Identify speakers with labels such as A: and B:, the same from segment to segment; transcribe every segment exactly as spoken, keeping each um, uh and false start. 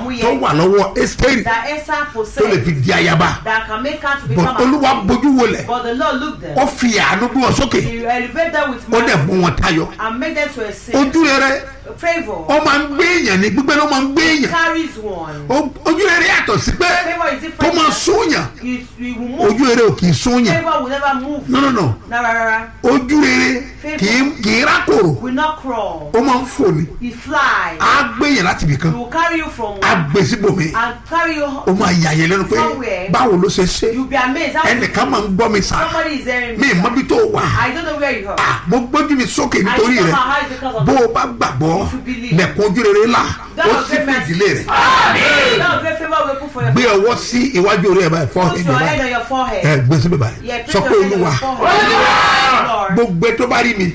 A: tó wà lọ́wọ́ Ẹ́sítérì
B: that Esther
A: tó lè
B: possessed
A: fi di ayaba
B: that can make her to
A: but
B: become
A: Olúwa
B: a queen.
A: bójú wọlẹ̀
B: But the Lord looked them.
A: ó fi àánú gbé wọn sókè
B: He elevated them with
A: ó dẹ̀
B: mercy
A: mú wọn tayọ
B: and made them to excel.
A: ojú rere
B: Favor
A: ó máa ń gbé èèyàn ní gbígbé ló máa ń gbé èèyàn
B: carries one.
A: Ó- ojú rere yàtọ̀ sí pé
B: Favor is
A: kó
B: different.
A: máa súnyàn
B: You, you will move.
A: ojú rere ò kì í súnyàn
B: Favor will never move.
A: no no no
B: No, no, no, no.
A: ojú rere kì í kì í rákòrò
B: Will not crawl.
A: ó máa ń fò ní
B: He flies.
A: á gbé èèyàn láti ibì kan
B: He will carry you from
A: á
B: one
A: gbé síbòmí
B: and carry you.
A: ó máa yà yẹn lẹ́nu pé
B: Somewhere.
A: báwo ló ṣe ṣe
B: You'll be amazed. How
A: ẹnìkan máa ń gbọ́ mi sá
B: somebody is hearing
A: mi
B: me.
A: mọ bí tó wà
B: I don't know where you are.
A: Ah, mo gbójú mi sókè
B: I
A: nítorí
B: don't
A: rẹ
B: know how it's because of
A: bó o bá gbàgbọ́
B: If you believe.
A: lẹ̀kùn ojú rere là
B: God
A: ó
B: will
A: sì
B: give
A: fún
B: mercy.
A: ìdílé rẹ
B: Now great favor will put for your
A: gbé ọwọ́ sí iwájú orí ẹ̀ báyìí fọ́
B: Put
A: ẹ̀jẹ̀
B: your head
A: báyìí
B: on your forehead.
A: ẹ gbé síbẹ̀ báyìí
B: Yeah, put
A: sọ
B: your
A: pé
B: head on
A: Olúwa
B: your forehead. Lord.
A: gbogbo tó bá rí mi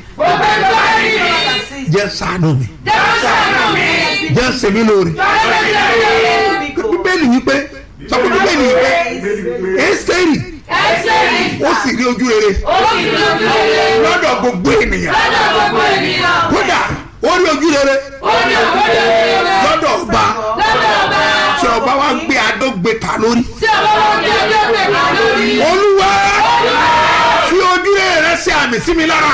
A: jẹ́ ṣàánú mi jẹ́ ṣèmi lóore bíbélì wípé sọ pé bíbélì wípé Ẹ́sítérì ó sì rí ojú rere lọ́dọ̀ gbogbo ènìyàn kódà ó rí ojú rere lọ́dọ̀ ọba tí ọba wa gbé adógbe ta lórí Olúwa fi ojú rere sí àmì sí mi lára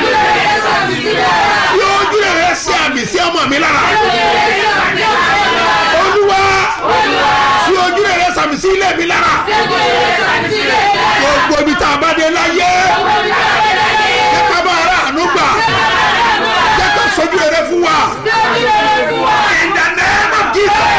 A: fi ojú rere sí àmì sí ọmọ mi lára Olúwa fi ojú rere sàmì sí ilé mi lára gbogbo ibi tá a bá dé láyé jẹ́ ká bá ara àánú gbà jẹ́ ká sojú rere fún wa in the name of Jesus.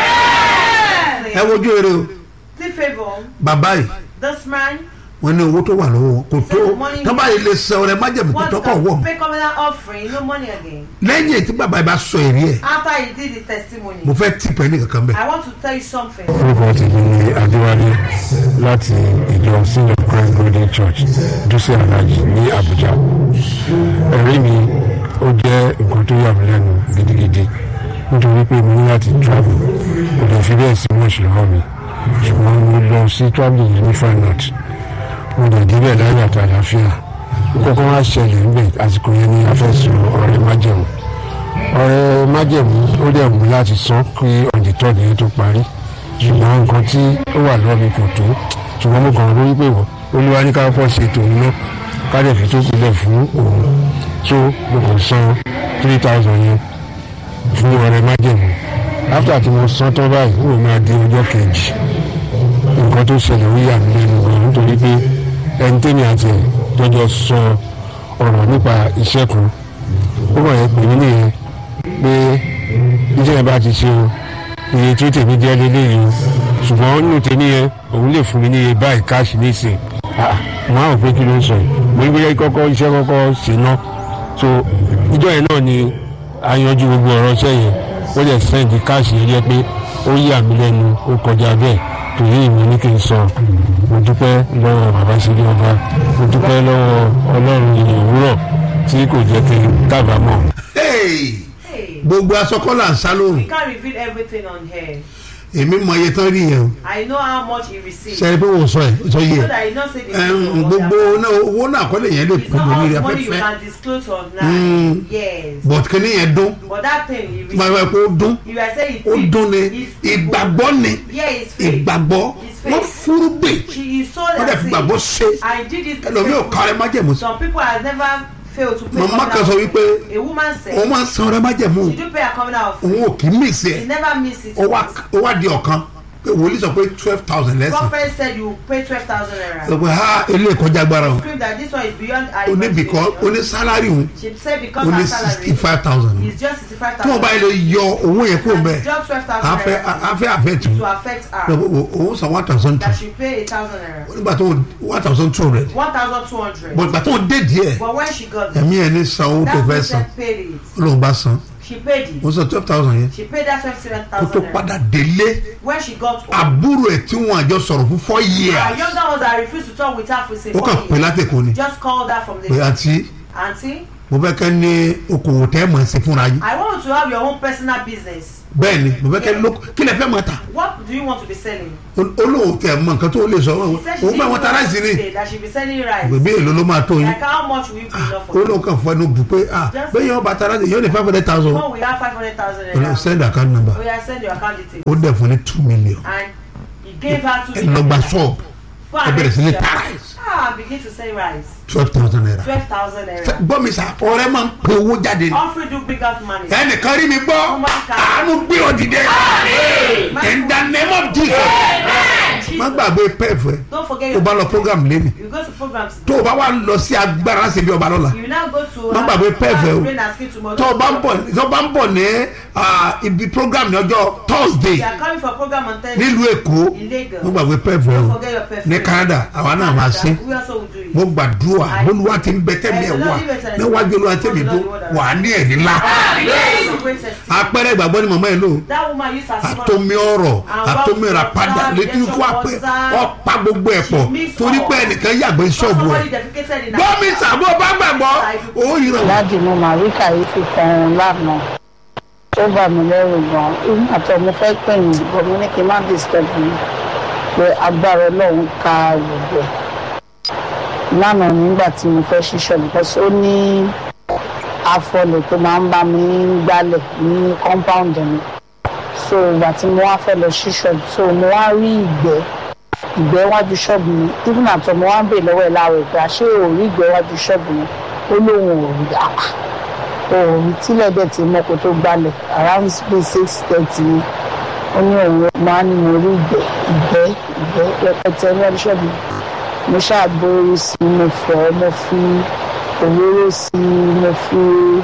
A: ẹ wojú rere o
B: The favor.
A: bàbá yìí
B: This man.
A: wọ́n ní owó tó wà lọ́wọ́ kò tó tọ́ba yìí lè sọ ọ̀rẹ́ májèmí kò
B: What
A: tó kọ̀ wọ̀
B: the pay covenant offering? No money again.
A: lẹ́yìn tí bàbá yìí bá sọ èrè ẹ̀
B: After he did the testimony.
A: mo fẹ́ tì pẹ́ ní kankan bẹ́ẹ̀.
B: I want to tell you something.
C: orúkọ tèmi ni Adéwálé láti ìjọ Sin of Christ Golden Church Dúsẹ́ Alájì ní Àbújá. ẹ̀rí mi ó jẹ́ nǹkan tó yà mí lẹ́nu gidigidi nítorí pé mo ní láti travel kò lè fi bẹ́ẹ̀ sí mọ́ọ̀ṣì lọ́wọ́ mi ṣùgbọ́n mo lọ sí travelling yẹn ní finot mo lè débẹ̀ láyọ̀ àti àlàáfíà kókó wá ṣẹlẹ̀ níbẹ̀ àsìkò yẹn ni a fẹ́ sọ ọ̀rẹ́ májẹ̀mú ọ̀rẹ́ májẹ̀mú ó dẹ̀ mú láti san kí ọ̀dìtọ́ nìyẹn tó parí ṣùgbọ́n nǹkan tí ó wà lọ́wọ́ mi kò tó ṣùgbọ́n mo kàn lórí pé wọ́n Olúwa ní ká pọ̀ ṣe tòun náà ká dẹ̀ fi tó pilẹ̀ fún òun tó mo kàn san three thousand yẹn fún ọ̀rẹ́ májẹ̀mú after tí mo san tán báyìí ó máa di ọjọ́ kejì nǹkan tó ṣẹlẹ̀ ó yà mí lẹ́nu gan nítorí pé ẹni tẹ́mi àti ẹ̀ jọjọ sọ ọ̀rọ̀ nípa iṣẹ́ kan ó wà yẹn pè mí nìyẹn pé iṣẹ́ yẹn bá ti ṣe o iye tí tèmi jẹ́ lélẹ́yìí o ṣùgbọ́n nínú tèmi yẹn òun lè fún mi ní iye báyìí káàṣì nísìn mo á rò pé kí ló ń sọ yìí mo ní bóyá kọ́kọ́ iṣẹ́ kọ́kọ́ ṣe ná so ìjọ yẹn náà ni a yanjú gbogbo ọ̀rọ̀ iṣẹ́ yẹn ó lè sẹ́ǹdì káàṣì yẹn jẹ́ pé ó yà mí lẹ́nu ó kọjá bẹ́ẹ̀ torí ìwé ní kí n sọ mo dúpẹ́ lọ́wọ́ bàbá sílé ọba mo dúpẹ́ lọ́wọ́ ọlọ́run ìyẹn òwúrọ̀ tí kò jẹ́ kí n kábàámọ̀.
A: gbogbo asọkọlà ń sá lóhùn.
B: We can't reveal everything on here.
A: èmi mọ iye tán rí yẹn o.
B: I know how much he received.
A: sẹ́ni pé wọ́n sọ ẹ̀ sọ yìí
B: So that he not say the
A: ẹ̀ gbogbo owó náà kọ́lé yẹn lè
B: It's
A: fún
B: not
A: mi
B: all
A: rí
B: the money you
A: afẹ́fẹ́
B: can disclose online.
A: Mm.
B: Yes.
A: but kí ni yẹn dún
B: But that thing he received.
A: máa fẹ́ kó dún
B: You were saying it's
A: ó
B: fake.
A: dún ni
B: It's fake.
A: ìgbàgbọ́ ni
B: Yeah, it's fake.
A: ìgbàgbọ́
B: It's fake.
A: wọ́n fúrúgbè
B: She is so
A: wọ́n dẹ̀ fi gbàgbọ́ ṣe
B: I did it.
A: ẹlòmíì ò kárẹ́ májẹ̀mú sí.
B: Some people have never failed to pay.
A: màmá
B: covenant
A: kan sọ
B: offering.
A: wípé
B: A woman said.
A: òun máa ń san ọrẹ májẹ̀mú
B: She do pay a covenant offering.
A: òun ò kì í mísì
B: She
A: ẹ̀
B: never miss it.
A: ó wá ó wá di ọ̀kan pé wòlíì sọ pé twelve thousand lẹ́sìn
B: Prophet said you pay twelve thousand naira.
A: lọ pé ha ilé ìkọjá agbára o
B: Scream that this one is beyond our
A: ó ní bìkọ́ ó ní sálárì òun
B: She said because
A: ó ní
B: her salary
A: sixty five thousand
B: is just sixty-five
A: tí
B: thousand.
A: wọ́n bá yẹ lè yọ owó yẹn kúrò bẹ́ẹ̀
B: Just twelve thousand
A: afẹ́
B: naira
A: afẹ́ àfẹ́ tù
B: to affect her.
A: òun san one thousand two
B: That she pay a thousand naira.
A: nígbà tó one thousand two hundred
B: One thousand two hundred.
A: but ìgbà tó dé díẹ̀
B: But when she got there,
A: ẹ̀mí ẹ̀ ní san owó tó
B: that
A: fẹ́ san
B: person paid it.
A: olóhùn bá san
B: She paid it.
A: ó san twelve thousand yẹn
B: She paid that twenty-seven
A: kó tó
B: thousand naira.
A: padà délé
B: When she got home,
A: àbúrò ẹ̀ tí wọ́n àjọ sọ̀rọ̀ fún four
B: her
A: years
B: younger ones that refused to talk with her for say
A: ó kàn pè látẹ̀kọ́ ni
B: just called her from the
A: pé àti
B: auntie.
A: mo fẹ́ kẹ́ ní okòwò tẹ́ mọ̀ sí fúnra yín
B: I want you to have your own personal business.
A: bẹ́ẹ̀ ni mo fẹ́ kẹ́ ló kí lẹ fẹ́ máa ta.
B: What do you want to be selling?
A: olóhùn tẹ mọ nǹkan tó lè sọ òun bá wọn ta ráìsì ni.
B: That she be selling rice.
A: gbèbí èlò ló máa tó yín.
B: Like how much will you be enough for?
A: olóhùn kan fún ẹnu bù pé ah bẹ́ẹ̀ yẹn ọba ta ráìsì yóò ní five hundred thousand.
B: When we have five hundred thousand
A: olóhùn
B: naira.
A: send account number.
B: We are send your account details.
A: ó dẹ̀ fún ní two million.
B: And he gave her two
A: ẹ
B: million.
A: lọ gba ṣọ́ọ̀bù
B: Go
A: ẹ
B: and
A: bẹ̀rẹ̀ sí ní
B: register.
A: ta ráìsì.
B: Ah, begin to sell rice.
A: twelve thousand naira.
B: Twelve thousand naira.
A: gbọ́ mi sà ọ̀rẹ́ máa ń pe owó jáde.
B: Offering do bring out money.
A: ẹnìkan rí mi gbọ́ àánú gbé ọ dìde. in the name of Jesus. má gbàgbé pẹ́ẹ̀fù ẹ
B: Don't forget
A: tó
B: your
A: bá lọ program lẹ́nu
B: You go to programs.
A: tó o bá wà lọ sí agbára ṣe bí ọba lọ́la
B: You now go to
A: má gbàgbé pẹ́ẹ̀fù ẹ o
B: brain and skin tomorrow.
A: tó o bá ń bọ̀ tó o bá ń bọ̀ ní ah, ibi program ní ọjọ́ Thursday
B: You are coming for program on Thursday.
A: nílùú Èkó
B: In Lagos.
A: má gbàgbé pẹ́ẹ̀fù ẹ
B: Don't
A: o
B: forget your perfume.
A: ní Canada àwa náà máa ṣe
B: We also will do it.
A: mo gbàdúrà olúwa ti ń bẹ tẹ́lẹ̀ ẹ̀ wá níwájú olúwa tẹ́lẹ̀ tó wà á ní ẹ̀rí ńlá apẹ̀rẹ̀ ìgbàgbọ́ ni màmá ẹ̀ lò
B: That woman used her
A: àtomi ọ̀rọ̀ àtomi ìràpadà létí ikú àpẹ ọ̀pá gbogbo ẹ̀ pọ̀ torí pé ẹnìkan yàgbé ṣọ́ọ̀bù ẹ̀ gbọ́mi sàbọ̀ bá gbàgbọ́ ó yìí rẹ̀.
D: láti mo máa rí kàyéfì kan lánàá tó bà mí lẹ́rù gan nígbà tó mo fẹ́ pè yín bọ́ mi ní kí n má disturb mi pé agbára ọlọ́run ká gbogbo ẹ̀ lánàá nígbà tí mo fẹ́ ṣiṣẹ́ because ó ní afọlẹ̀ tó máa ń bá mi gbálẹ̀ ní compound mi so ìgbà tí mo wá fẹ́ lọ ṣiṣẹ́ so mo wá rí ìgbẹ́ ìgbẹ́ wájú ṣọ́ọ̀bù mi even àtọ̀ mo wá ń bè lọ́wọ́ ẹ̀ láàárọ̀ ìgbà ṣé ò rí ìgbẹ́ wájú ṣọ́ọ̀bù mi ó lóun ò rí àpá òòrùn tílẹ̀ dẹ̀ tí mo kò tó gbalẹ̀ around bíi six thirty ni ó ní òun máa ń mo rí ìgbẹ́ ìgbẹ́ ìgbẹ́ rẹpẹtẹ ní wájú ṣọ́ọ̀bù mi mo ṣàgbóorí sí i mo fọ̀ mo fi òróró sí i mo fi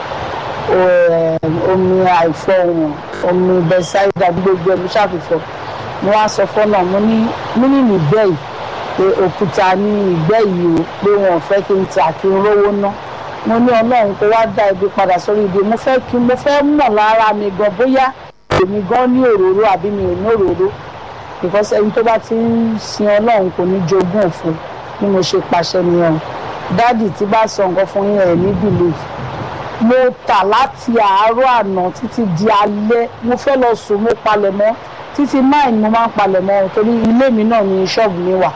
D: omi àìfọ̀hún omi bẹ́sáìdà gbogbo ẹ̀ mo ṣàfihàn mo wá sọ fọ́nà mo ní mínínì ìgbẹ́ yìí pé òkúta ní ìgbẹ́ yìí o pé wọn ò fẹ́ kí n tà kí n rówó ná mo ní ọlọ́run kó wá dá ibi padà sórí ibi mo fẹ́ kí mo fẹ́ mọ̀ lára mi gan bóyá èmi gan ní òróró àbí mi ò ní òróró because ẹni tó bá ti ń sin ọlọ́run kò ní jogún òfin bí mo ṣe pàṣẹ nìyẹn dáàdì tí bá sọ nǹkan fún yín ẹ̀ ní believe mo tà láti àárọ̀ àná títí di alẹ́ mo fẹ́ lọ sùn mo palẹ̀ mọ́ títí nine mo máa ń palẹ̀ mọ́ torí ilé mi náà ni ṣọ́ọ̀bù mi wà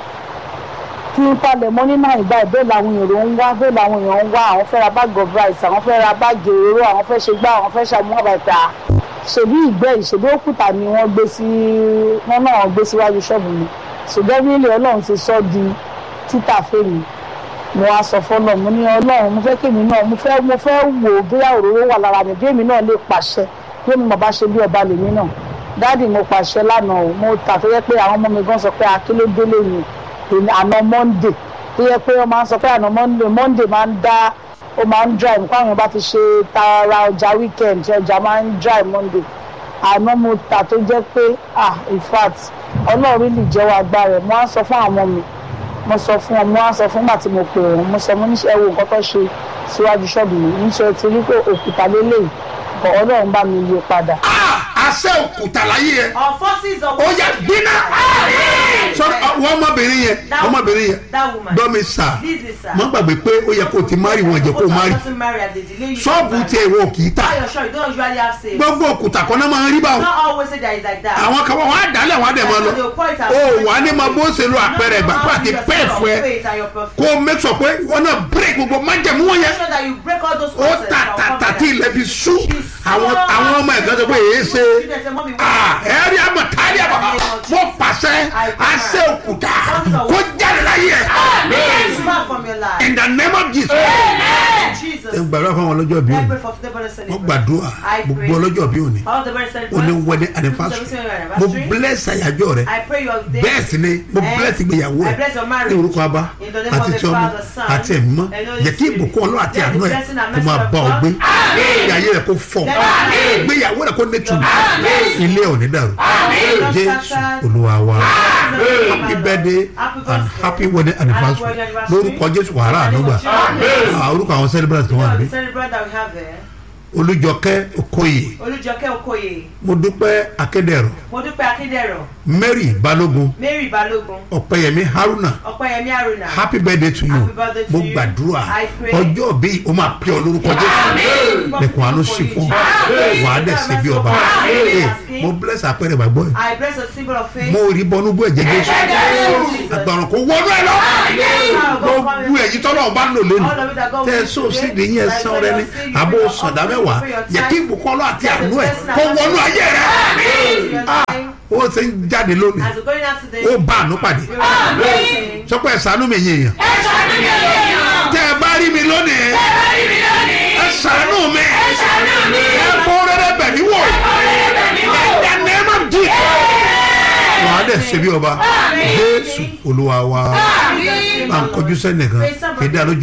D: kí n palẹ̀ mọ́ ní nine báyìí bẹ́ẹ̀ làwọn èrò ń wá bẹ́ẹ̀ làwọn èèyàn ń wá àwọn fẹ́ ra bag of rice àwọn fẹ́ ra báàgì òróró àwọn fẹ́ ṣe gbá àwọn fẹ́ ṣàmúhàn bàtà ṣèbí ìgbẹ́ ìṣèbí òkúta ni wọ́n gbé sí wọ́n náà gbé síwájú ṣọ́ọ̀bù mi ṣùgbọ́n ilé ọlọ́run ti sọ di títà fèmí mo wá sọ fọlọ mo ní ọlọ́run mo fẹ́ kémi náà mo fẹ́ mo fẹ́ wò ó bóyá òróró wà lára mi bí èmi náà lè pàṣẹ bí èmi bàbá ṣe bí ọba lèmi náà dáàdì mo pàṣẹ lánàá o mo tà tó yẹ pé àwọn ọmọ mi gan sọ pé akílódélé ni àná monday tó yẹ pé wọ́n máa ń sọ pé àná monday monday máa ń dá ó máa ń dry nǹkan àwọn bá ti ṣe tara ọjà weekend tí ọjà máa ń dry monday àná mo tà tó jẹ́ pé ah in fact ọlọ́run lè jẹ́wọ́ agbára ẹ̀ mo á sọ fún àwọn mi mo sọ fún ọ mo á sọ fún nígbà tí mo pè wọ́n mo sọ mo ní ẹ wo nǹkan tó ṣe síwájú ṣọ́ọ̀bù mi níṣẹ́ ti rí pé òkúta lélẹ́yìí bọ̀ ọlọ́run bá mi yí padà.
A: àṣẹ òkúta láyé yẹn
B: Our forces of
A: ó yẹ gbiná sọ̀rọ̀ wọ́n ọmọbìnrin yẹn ọmọbìnrin yẹn
B: that woman.
A: dọ́mi sà
B: This is sir.
A: má gbàgbé pé ó yẹ kó o ti mari wọn jẹ kó o mari ṣọ́ọ̀bù tiẹ̀ ìwọ kì í tà
B: Why you're sure you don't usually have sales?
A: gbogbo òkúta kan náà máa ń rí báwọn
B: Not always say that is like that.
A: àwọn kan wọn á dálẹ̀ wọn á dẹ̀ máa lọ ó wà á ní ma bó ṣe lo àpẹẹrẹ ìgbàgbọ́ àti pẹ́ẹ̀fù ẹ kó o make sure pé wọn náà break gbogbo májẹ̀mú wọn yẹn
B: Make sure that you break all those
A: ó
B: forces
A: tà
B: that will
A: tà
B: come
A: tà
B: from
A: tí
B: them.
A: ilẹ̀ fi sú àwọn àwọn ọmọ ẹ̀gbọ́n sọ pé èyí ṣe
B: Children say, "Mommy, why?"
A: ẹ̀rí àmọ̀ kárí àbọ̀ mo pàṣẹ àṣẹ òkúta kó jáde láyé ẹ̀
B: It's far from your life.
A: in the name of Jesus.
B: Jesus.
A: ẹ gbàdúrà fún àwọn ọlọ́jọ́ bí
B: I
A: òní
B: pray for today, brother,
A: wọ́n
B: celebrate.
A: gbàdúrà gbogbo ọlọ́jọ́ bí òní
B: All the brothers
A: ó ní
B: celebrate.
A: wedding anniversary mo bless àyájọ́ rẹ
B: I pray your day.
A: bẹ́ẹ̀ sì ni mo
B: And
A: bless ìgbéyàwó
B: I
A: ẹ
B: bless your
A: ní
B: marriage.
A: orúkọ abá
B: In the name
A: àti
B: of the
A: tí ọmọ
B: Father, Son,
A: àti ẹ̀mí mọ́
B: and Holy
A: jẹ́ kí
B: Spirit.
A: ìbùkún ọlọ́ àti
B: Let
A: àánú
B: the
A: ẹ̀
B: blessing and
A: kó máa
B: mercy
A: bá
B: of
A: ọ
B: God.
A: gbé kí ayé rẹ kó fọ̀ ìgbéyàwó rẹ kó nítumọ̀ ilé ò ní dàrú Jésù Olúwa wa happy birthday and happy wedding anniversary lórúkọ Jésù wàhálà ànúgbà orúkọ àwọn celebrants tó wà níbí
B: The celebrant that we have there.
A: Olújọkẹ́ Okoye
B: Olújọkẹ́ Okoye.
A: mo dúpẹ́ Akédèrò
B: Mo dúpẹ́ Akíndẹ̀rọ̀.
A: Mary Balogun
B: Mary Balogun.
A: Ọ̀pẹ̀yẹmí Haruna
B: Ọ̀pẹ̀yẹmí Haruna.
A: happy birthday to you.
B: Happy birthday to
A: mo
B: you.
A: gbàdúrà
B: I pray.
A: ọjọ́ bí o máa pè ọ lórúkọ Jésù lẹ́kùn àánú sí fún wà á dẹ̀ sí bí ọba Ee, mo bless àpẹẹrẹ gbàgbọ́ yìí
B: I bless a symbol of faith.
A: mo rí bọ́nú bú ẹ̀jẹ̀ Jésù àgbàràn kò wọnú ẹ lọ gbogbo ẹ̀yìn tọ́lọ̀ bá lò lónìí tẹ́ ẹ sọ sí ìdí yẹn sàn rẹ ní àbò sọ̀dá mẹ́wàá yẹ kí ìbùkún ọlọ́ àti àánú ẹ̀ kó wọnú ayé rẹ ó ti ń jáde lónìí
B: As we're going out today,
A: ó bá àánú pàdé
B: we are blessing.
A: sọpọ̀ ẹ̀ ṣàánú mi yẹn tẹ́ ẹ bá rí mi lónìí ẹ ṣàánú mi ẹ fọ́ rẹ́rẹ́ bẹ̀ mí wò ẹ ní ẹ má dì wàá dẹ̀ ṣe bí ọba Jésù Olúwa wa máa ń kọjú sẹ́nìkan kí dá lójú.